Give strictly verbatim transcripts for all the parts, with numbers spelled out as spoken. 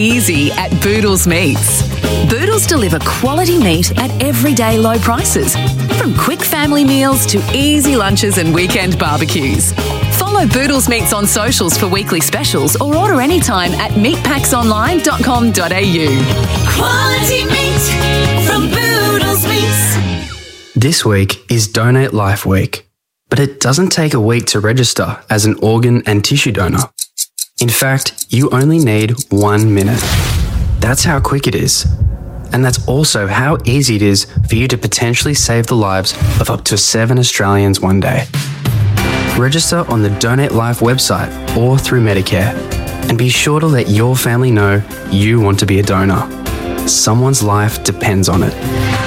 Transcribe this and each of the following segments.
Easy at Boodles Meats. Boodles deliver quality meat at everyday low prices, from quick family meals to easy lunches and weekend barbecues. Follow Boodles Meats on socials for weekly specials or order anytime at meat packs online dot com dot a u. Quality meat from Boodles Meats. This week is Donate Life Week, but it doesn't take a week to register as an organ and tissue donor. In fact, you only need one minute. That's how quick it is. And that's also how easy it is for you to potentially save the lives of up to seven Australians one day. Register on the Donate Life website or through Medicare, and be sure to let your family know you want to be a donor. Someone's life depends on it.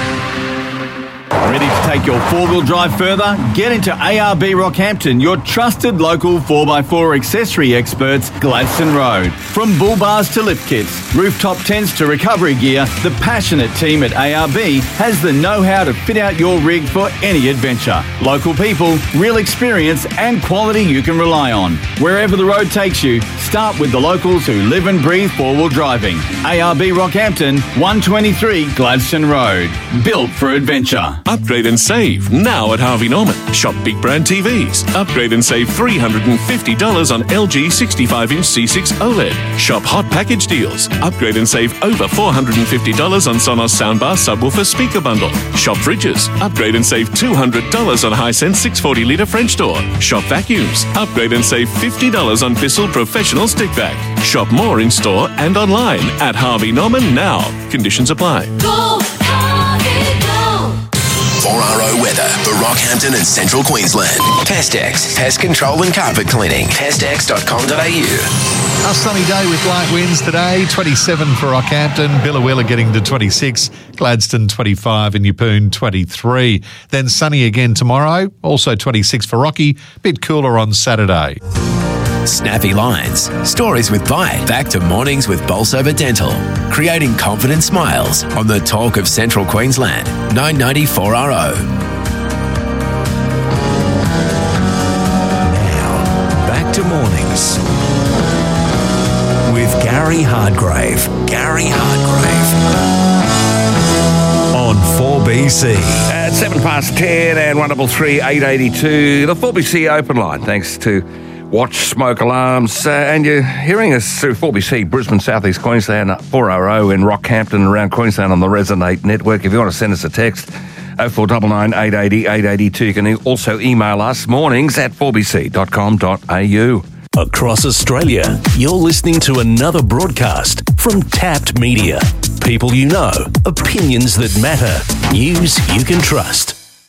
Ready to take your four-wheel drive further? Get into A R B Rockhampton, your trusted local four by four accessory experts, Gladstone Road. From bull bars to lift kits, rooftop tents to recovery gear, the passionate team at A R B has the know-how to fit out your rig for any adventure. Local people, real experience and quality you can rely on. Wherever the road takes you, start with the locals who live and breathe four-wheel driving. A R B Rockhampton, one twenty-three Gladstone Road. Built for adventure. Upgrade and save now at Harvey Norman. Shop big brand T Vs. Upgrade and save three hundred fifty dollars on L G sixty-five inch C six OLED. Shop hot package deals. Upgrade and save over four hundred fifty dollars on Sonos soundbar subwoofer speaker bundle. Shop fridges. Upgrade and save two hundred dollars on Hisense six forty litre French door. Shop vacuums. Upgrade and save fifty dollars on Bissell professional stick vac. Shop more in store and online at Harvey Norman now. Conditions apply. Go, Harvey, go. four R O weather for Rockhampton and Central Queensland. Pestex, pest control and carpet cleaning. pestex dot com dot a u. A sunny day with light winds today, twenty-seven for Rockhampton, Billawilla getting to twenty-six, Gladstone twenty-five and Yeppoon twenty-three. Then sunny again tomorrow, also twenty-six for Rocky, bit cooler on Saturday. Snappy lines. Stories with bite. Back to mornings with Bolsover Dental. Creating confident smiles on the talk of Central Queensland. nine ninety four R O. Now, back to mornings with Gary Hardgrave. Gary Hardgrave. On four B C. At seven past ten and one double three eight eighty two, the four B C open line. Thanks to Watch Smoke Alarms. Uh, and you're hearing us through four B C, Brisbane, South East Queensland, four R O in Rockhampton, around Queensland on the Resonate network. If you want to send us a text, oh four nine nine eight eight zero eight eight two. You can also email us mornings at four b c dot com dot a u. Across Australia, you're listening to another broadcast from Tapped Media. People you know, opinions that matter, news you can trust.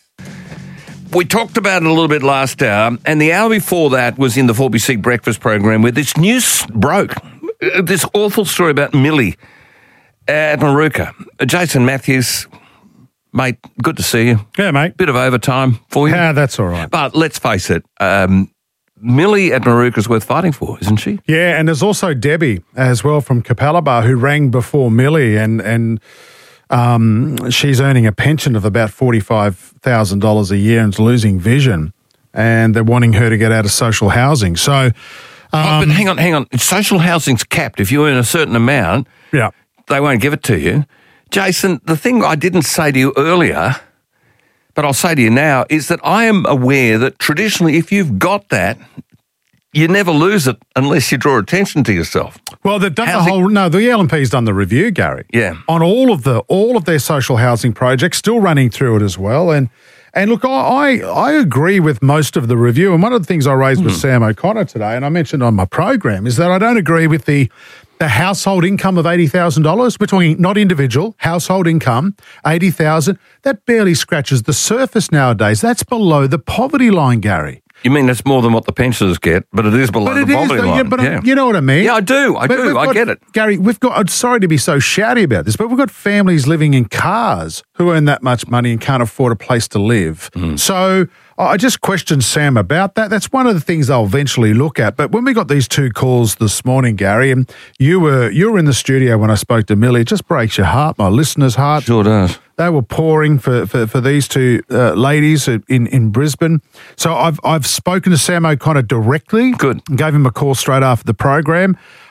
We talked about it a little bit last hour, and the hour before that was in the four B C breakfast program where this news broke. This awful story about Millie at Maruka. Jason Matthews, mate, good to see you. Yeah, mate. Bit of overtime for you. Yeah, that's all right. But let's face it, um, Millie at Maruka is worth fighting for, isn't she? Yeah, and there's also Debbie as well from Capalaba who rang before Millie, and and um, she's earning a pension of about forty-five thousand dollars a year and is losing vision, and they're wanting her to get out of social housing. So, um, oh, but hang on, hang on. Social housing's capped. If you earn a certain amount, yeah, they won't give it to you. Jason, the thing I didn't say to you earlier, but I'll say to you now, is that I am aware that traditionally if you've got that, you never lose it unless you draw attention to yourself. Well, they've done Housing- the whole, no, the L and P's done the review, Gary. Yeah. On all of the all of their social housing projects, still running through it as well. And and look, I I, I agree with most of the review. And one of the things I raised with Sam O'Connor today, and I mentioned on my program, is that I don't agree with the the household income of eighty thousand dollars. We're talking not individual, household income, eighty thousand dollars. That barely scratches the surface nowadays. That's below the poverty line, Gary. You mean that's more than what the pensioners get, but it is below But it the is, poverty though, line. yeah, but I- you know what I mean? Yeah, I do. I But do. we've I got- get it. Gary, we've got, I'm sorry to be so shouty about this, but we've got families living in cars who earn that much money and can't afford a place to live. Mm. So I just questioned Sam about that. That's one of the things I'll eventually look at. But when we got these two calls this morning, Gary, and you were you were in the studio when I spoke to Millie, it just breaks your heart, my listener's heart. Sure does. They were pouring for, for, for these two uh, ladies in, in Brisbane. So I've I've spoken to Sam O'Connor directly. Good. Gave him a call straight after the program.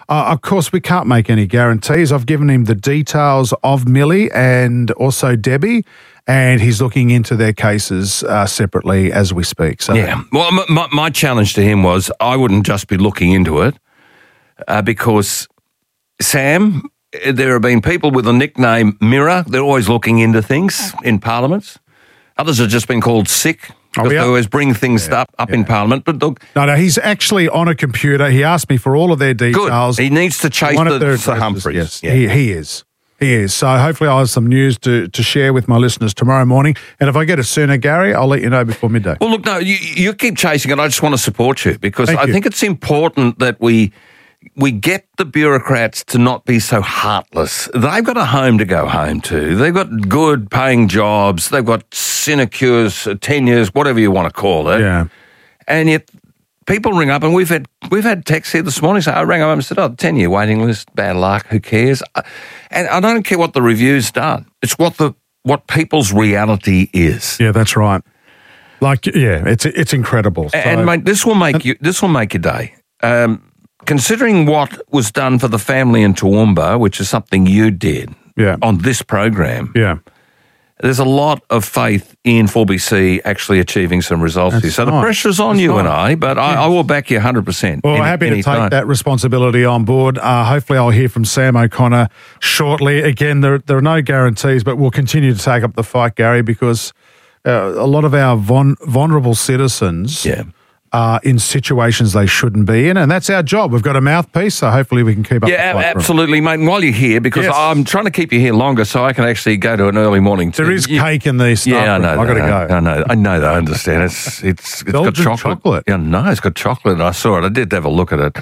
Uh, of course, we can't make any guarantees. I've given him the details of Millie and also Debbie, and he's looking into their cases uh, separately as we speak. So Yeah. Well, m- my, my challenge to him was I wouldn't just be looking into it uh, because, Sam, there have been people with the nickname Mirror. They're always looking into things in parliaments. Others have just been called sick because Oh, yeah. they always bring things Yeah, up, up in Parliament. But look, No, no, he's actually on a computer. He asked me for all of their good. details. He needs to chase One the of their Sir addresses, Humphreys. Yes, Yeah. he, he is. He is. So hopefully I'll have some news to, to share with my listeners tomorrow morning. And if I get it sooner, Gary, I'll let you know before midday. Well, look, no, you, you keep chasing it. I just want to support you because Thank I you. think it's important that we we get the bureaucrats to not be so heartless. They've got a home to go home to. They've got good paying jobs. They've got sinecures, tenures, whatever you want to call it. Yeah. And yet people ring up, and we've had we've had texts here this morning saying, I rang up and said, oh, ten-year waiting list, bad luck, who cares? And I don't care what the review's done. It's what the what people's reality is. Yeah, that's right. Like, yeah, it's it's incredible. So- And mate, this will make you this will make your day. Um, considering what was done for the family in Toowoomba, which is something you did Yeah. on this program, yeah. there's a lot of faith in four B C actually achieving some results That's here. So the right. pressure's on That's you and right. I, but I, I will back you one hundred percent. Well, any- we're happy to any take time. that responsibility on board. Uh, hopefully I'll hear from Sam O'Connor shortly. Again, there, there are no guarantees, but we'll continue to take up the fight, Gary, because uh, a lot of our vul- vulnerable citizens Yeah. are in situations they shouldn't be in, and that's our job. We've got a mouthpiece, so hopefully we can keep up Yeah, the fight. a- for 'em. absolutely, mate. And while you're here, because Yes. I'm trying to keep you here longer so I can actually go to an early morning. There is You- cake in the staff Yeah, I know. room. I've got to that. go. I know. I know that. I understand. It's it's it's got Belgian chocolate. chocolate. Yeah, no, it's got chocolate. I saw it. I did have a look at it.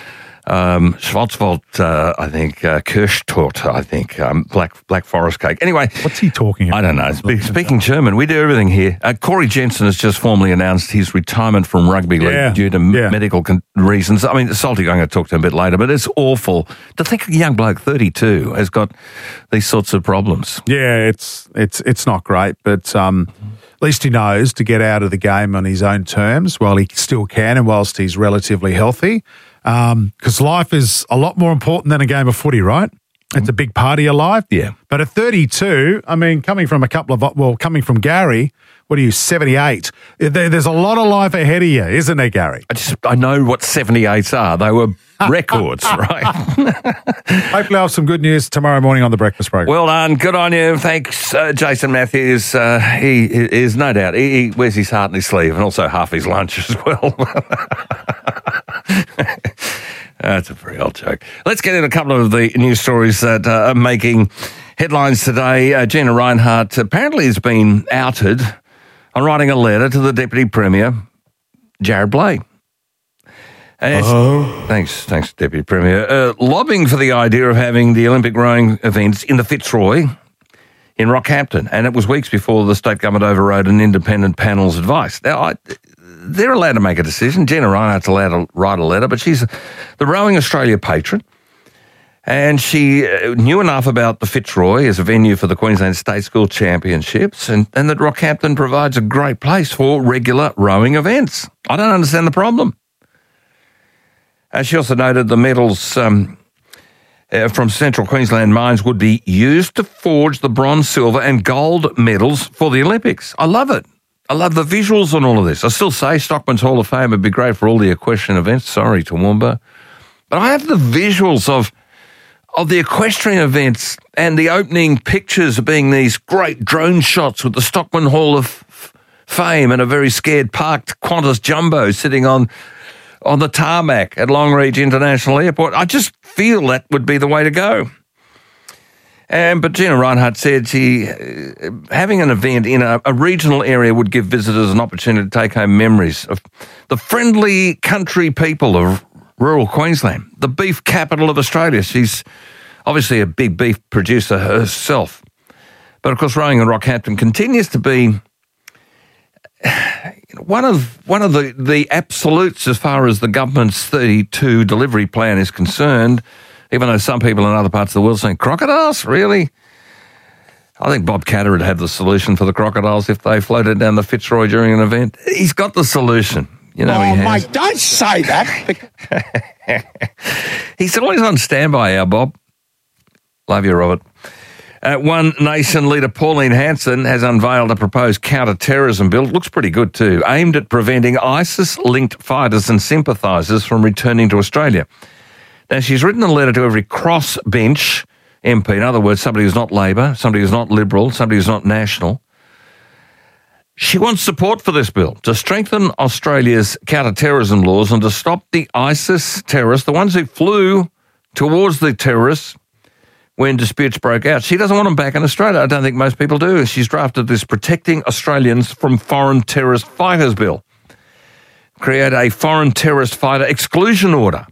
Um, Schwarzwald, uh, I think, uh, Kirschtorte, I think, um, black black forest cake. Anyway, What's he talking about? I don't know. Spe- Speaking German, we do everything here. Uh, Corey Jensen has just formally announced his retirement from rugby league Yeah, due to m- yeah. medical con- reasons. I mean, Salty, I'm going to talk to him a bit later, but it's awful to think a young bloke, thirty-two, has got these sorts of problems. Yeah, it's it's it's not great, but um, at least he knows to get out of the game on his own terms while he still can and whilst he's relatively healthy. Because life is a lot more important than a game of footy, right? It's a big part of your life. Yeah. But at thirty-two, I mean, coming from a couple of, well, coming from Gary, what are you, seventy-eight? There, there's a lot of life ahead of you, isn't there, Gary? I just I know what seventy-eights are. They were records, right? Hopefully I'll have some good news tomorrow morning on the breakfast program. Well done. Good on you. Thanks, uh, Jason Matthews. Uh, he is no doubt. He, he wears his heart in his sleeve and also half his lunch as well. That's a very old joke. Let's get into a couple of the news stories that uh, are making headlines today. Uh, Gina Rinehart apparently has been outed on writing a letter to the Deputy Premier, Jared Blake. Oh. Thanks, thanks, Deputy Premier. Uh, lobbying for the idea of having the Olympic rowing events in the Fitzroy in Rockhampton. And it was weeks before the state government overrode an independent panel's advice. Now, I, they're allowed to make a decision. Gina Rinehart's allowed to write a letter, but she's the Rowing Australia patron. And she uh, knew enough about the Fitzroy as a venue for the Queensland State School Championships and, and that Rockhampton provides a great place for regular rowing events. I don't understand the problem. Uh, she also noted the medals um, uh, from Central Queensland mines would be used to forge the bronze, silver and gold medals for the Olympics. I love it. I love the visuals on all of this. I still say Stockman's Hall of Fame would be great for all the equestrian events. Sorry, Toowoomba. But I have the visuals of of the equestrian events and the opening pictures being these great drone shots with the Stockman Hall of Fame and a very scared parked Qantas Jumbo sitting on on the tarmac at Longreach International Airport. I just feel that would be the way to go. And but Gina Rinehart said she uh, having an event in a, a regional area would give visitors an opportunity to take home memories of the friendly country people of rural Queensland, the beef capital of Australia. She's obviously a big beef producer herself. But of course, rowing in Rockhampton continues to be one of one of the, the absolutes as far as the government's thirty-two delivery plan is concerned, even though some people in other parts of the world are saying, crocodiles, really? I think Bob Catter would have the solution for the crocodiles if they floated down the Fitzroy during an event. He's got the solution. You know, oh, he has. Mike, don't say that. He's always on standby, our Bob. Love you, Robert. Uh, One Nation leader Pauline Hanson has unveiled a proposed counter-terrorism bill. It looks pretty good too, aimed at preventing ISIS-linked fighters and sympathisers from returning to Australia. Now, she's written a letter to every crossbench M P, in other words, somebody who's not Labor, somebody who's not Liberal, somebody who's not National. She wants support for this bill to strengthen Australia's counter-terrorism laws and to stop the ISIS terrorists, the ones who flew towards the terrorists when disputes broke out. She doesn't want them back in Australia. I don't think most people do. She's drafted this Protecting Australians from Foreign Terrorist Fighters bill. Create a foreign terrorist fighter exclusion order.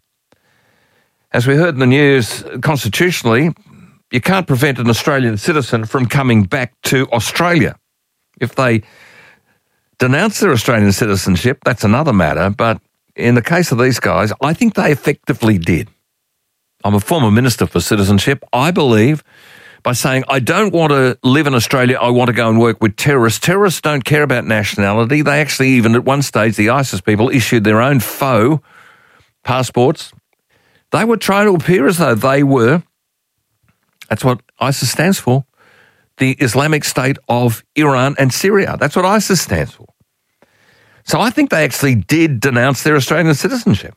As we heard in the news, constitutionally, you can't prevent an Australian citizen from coming back to Australia. If they denounce their Australian citizenship, that's another matter. But in the case of these guys, I think they effectively did. I'm a former Minister for Citizenship. I believe by saying, I don't want to live in Australia, I want to go and work with terrorists. Terrorists don't care about nationality. They actually, even at one stage, the ISIS people issued their own faux passports. They were trying to appear as though they were, that's what ISIS stands for, the Islamic State of Iran and Syria. That's what ISIS stands for. So I think they actually did denounce their Australian citizenship.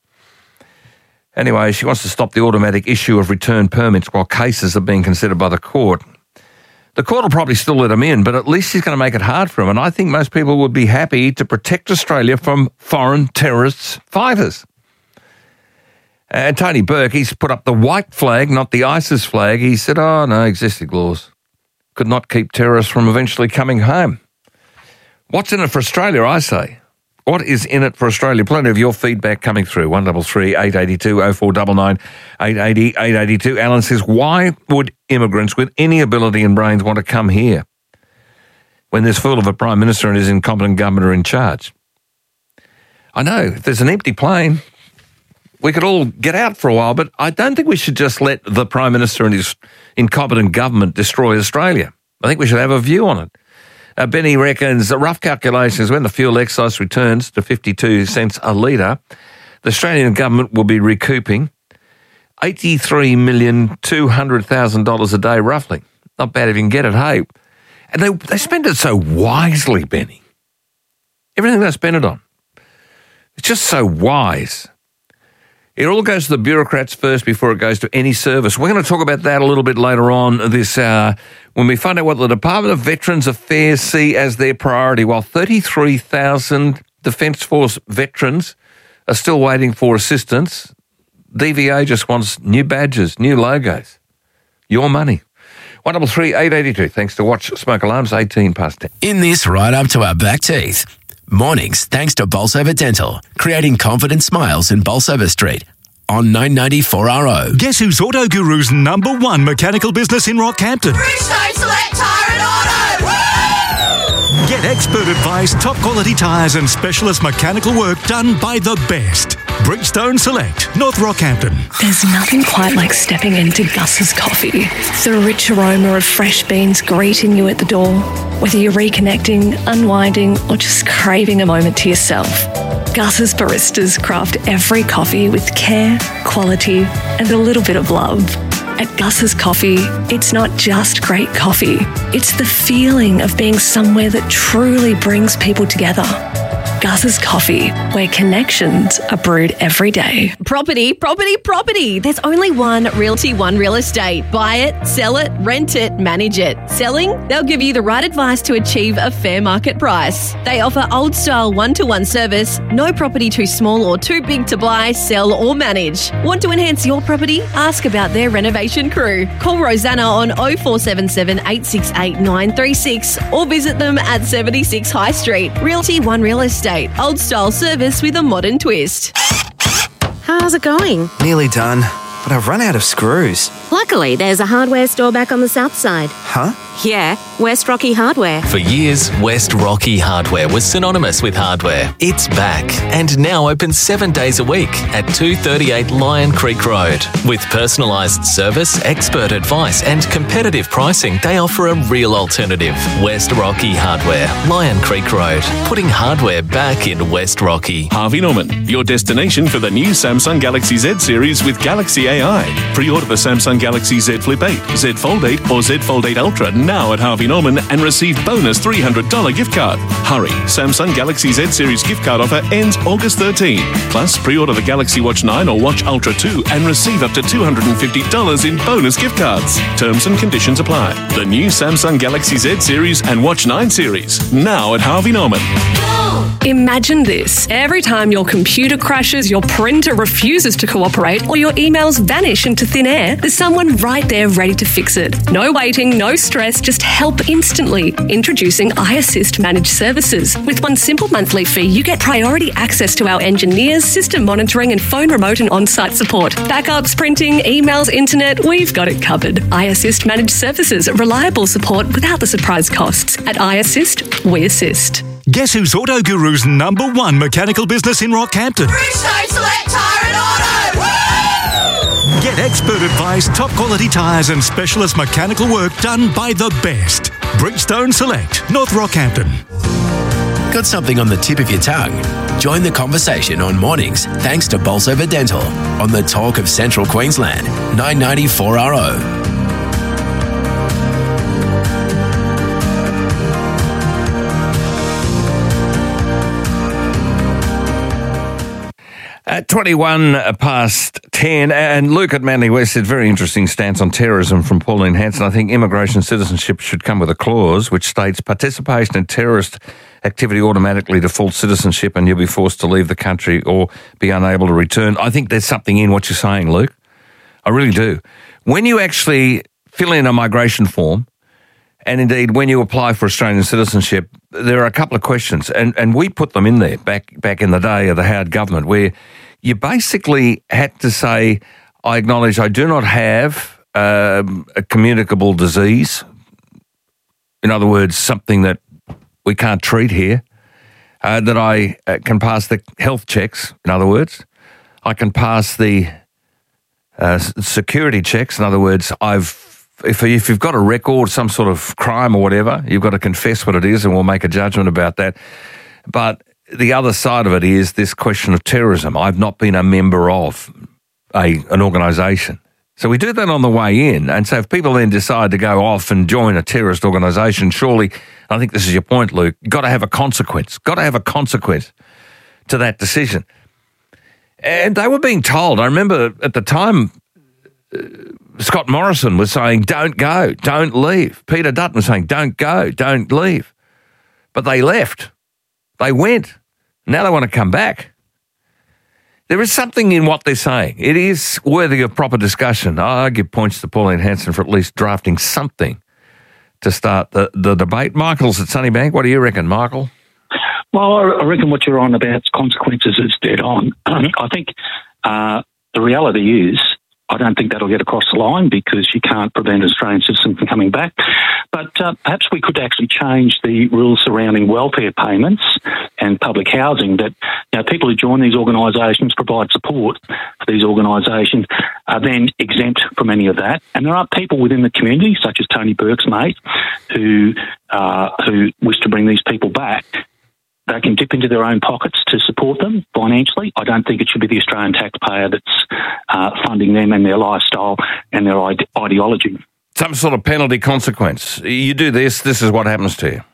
Anyway, she wants to stop the automatic issue of return permits while cases are being considered by the court. The court will probably still let them in, but at least she's going to make it hard for them. And I think most people would be happy to protect Australia from foreign terrorists fighters. And Tony Burke, he's put up the white flag, not the ISIS flag. He said, oh, no, existing laws could not keep terrorists from eventually coming home. What's in it for Australia, I say? What is in it for Australia? Plenty of your feedback coming through. one three three, eight eight two, oh four nine nine, eight eight zero, eight eight two. Alan says, why would immigrants with any ability and brains want to come here when this fool of a Prime Minister and his incompetent government are in charge? I know, if there's an empty plane, we could all get out for a while, but I don't think we should just let the Prime Minister and his incompetent government destroy Australia. I think we should have a view on it. Uh, Benny reckons the rough calculations when the fuel excise returns to fifty-two cents a litre, the Australian government will be recouping eighty-three million two hundred thousand dollars a day, roughly. Not bad if you can get it, hey. And they, they spend it so wisely, Benny. Everything they spend it on. It's just so wise. It all goes to the bureaucrats first before it goes to any service. We're going to talk about that a little bit later on this hour when we find out what the Department of Veterans Affairs see as their priority. While thirty-three thousand Defence Force veterans are still waiting for assistance, D V A just wants new badges, new logos. Your money. one three three, eight eight two. Thanks to Watch Smoke Alarms, eighteen past ten. In this right up to our back teeth. Mornings, thanks to Bolsover Dental, creating confident smiles in Bolsover Street on nine ninety-four R O. Guess who's Auto Guru's number one mechanical business in Rockhampton? Bridgestone Select Tyre and Auto! Woo! Get expert advice, top quality tyres and specialist mechanical work done by the best. Bridgestone Select, North Rockhampton. There's nothing quite like stepping into Gus's Coffee. The rich aroma of fresh beans greeting you at the door. Whether you're reconnecting, unwinding, or just craving a moment to yourself, Gus's baristas craft every coffee with care, quality, and a little bit of love. At Gus's Coffee, it's not just great coffee. It's the feeling of being somewhere that truly brings people together. Gus's Coffee, where connections are brewed every day. Property, property, property. There's only one Realty One Real Estate. Buy it, sell it, rent it, manage it. Selling? They'll give you the right advice to achieve a fair market price. They offer old-style one-to-one service, no property too small or too big to buy, sell or manage. Want to enhance your property? Ask about their renovation crew. Call Rosanna on oh four seven seven, eight six eight, nine three six or visit them at seventy-six High Street. Realty One Real Estate. Old style service with a modern twist. How's it going? Nearly done, but I've run out of screws. Luckily, there's a hardware store back on the south side. Huh? Yeah, West Rocky Hardware. For years, West Rocky Hardware was synonymous with hardware. It's back and now open seven days a week at two thirty-eight Lion Creek Road. With personalised service, expert advice and competitive pricing, they offer a real alternative. West Rocky Hardware, Lion Creek Road, putting hardware back in West Rocky. Harvey Norman, your destination for the new Samsung Galaxy Z series with Galaxy A I. Pre-order the Samsung Galaxy Z Flip eight, Z Fold eight or Z Fold eight Ultra now at Harvey Norman and receive bonus three hundred dollars gift card. Hurry, Samsung Galaxy Z series gift card offer ends August thirteenth. Plus, pre-order the Galaxy Watch nine or Watch Ultra two and receive up to two hundred fifty dollars in bonus gift cards. Terms and conditions apply. The new Samsung Galaxy Z series and Watch nine series now at Harvey Norman. Imagine this. Every time your computer crashes, your printer refuses to cooperate, or your emails vanish into thin air, there's someone right there ready to fix it. No waiting, no stress, just help instantly. Introducing iAssist Managed Services. With one simple monthly fee, you get priority access to our engineers, system monitoring and phone remote and on-site support. Backups, printing, emails, internet, we've got it covered. iAssist Managed Services. Reliable support without the surprise costs. At iAssist, we assist. Guess who's Auto Guru's number one mechanical business in Rockhampton? Bridgestone Select Tyre and Auto. Woo! Get expert advice, top quality tyres and specialist mechanical work done by the best. Bridgestone Select, North Rockhampton. Got something on the tip of your tongue? Join the conversation on mornings thanks to Bolsover Dental on the Talk of Central Queensland, nine ninety-four R O. At twenty-one past ten, and Luke at Manly West said very interesting stance on terrorism from Pauline Hanson. I think immigration citizenship should come with a clause which states participation in terrorist activity automatically defaults citizenship and you'll be forced to leave the country or be unable to return. I think there's something in what you're saying, Luke. I really do. When you actually fill in a migration form, and indeed when you apply for Australian citizenship, there are a couple of questions, and, and we put them in there back back in the day of the Howard government, where you basically had to say, I acknowledge I do not have um, a communicable disease. In other words, something that we can't treat here, uh, that I uh, can pass the health checks, in other words. I can pass the uh, security checks, in other words, I've If, if you've got a record, some sort of crime or whatever, you've got to confess what it is and we'll make a judgment about that. But the other side of it is this question of terrorism. I've not been a member of a an organisation. So we do that on the way in. And so if people then decide to go off and join a terrorist organisation, surely, I think this is your point, Luke, you've got to have a consequence. Got to have a consequence to that decision. And they were being told, I remember at the time, uh, Scott Morrison was saying, don't go, don't leave. Peter Dutton was saying, don't go, don't leave. But they left. They went. Now they want to come back. There is something in what they're saying. It is worthy of proper discussion. I give points to Pauline Hanson for at least drafting something to start the, the debate. Michael's at Sunnybank. What do you reckon, Michael? Well, I reckon what you're on about consequences is dead on. I think uh, the reality is, I don't think that'll get across the line because you can't prevent Australian citizens from coming back. But uh, perhaps we could actually change the rules surrounding welfare payments and public housing, that you know, people who join these organisations, provide support for these organisations, are then exempt from any of that. And there are people within the community, such as Tony Burke's mate, who uh, who wish to bring these people back. They can dip into their own pockets to support them financially. I don't think it should be the Australian taxpayer that's uh, funding them and their lifestyle and their ide- ideology. Some sort of penalty consequence. You do this, this is what happens to you.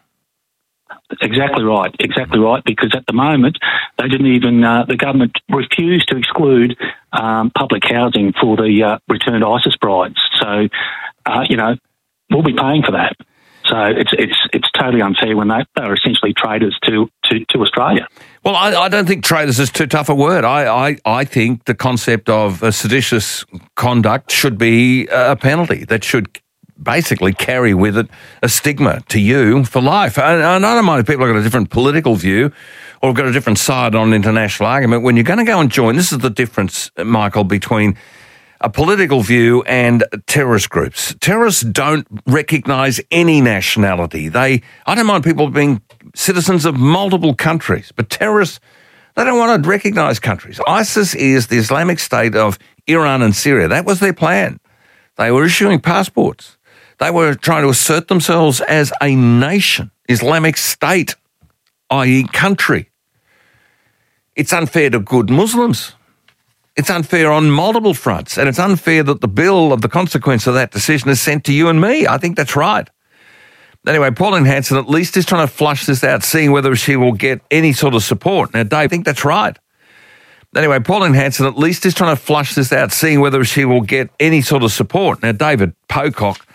Exactly right, exactly right, because at the moment, they didn't even, uh, the government refused to exclude um, public housing for the uh, returned ISIS brides. So, uh, you know, we'll be paying for that. So it's it's it's totally unfair when they are essentially traders to, to, to Australia. Well, I, I don't think traders is too tough a word. I, I, I think the concept of a seditious conduct should be a penalty that should basically carry with it a stigma to you for life. And, and I don't mind if people have got a different political view or have got a different side on international argument. When you're going to go and join, this is the difference, Michael, between a political view and terrorist groups. Terrorists don't recognise any nationality. They, I don't mind people being citizens of multiple countries, but terrorists, they don't want to recognise countries. ISIS is the Islamic State of Iran and Syria. That was their plan. They were issuing passports. They were trying to assert themselves as a nation, Islamic State, that is country. It's unfair to good Muslims. It's unfair on multiple fronts, and it's unfair that the bill of the consequence of that decision is sent to you and me. I think that's right. Anyway, Pauline Hanson at least is trying to flush this out, seeing whether she will get any sort of support. Now, Dave, I think that's right. Anyway, Pauline Hanson at least is trying to flush this out, seeing whether she will get any sort of support. Now, David Pocock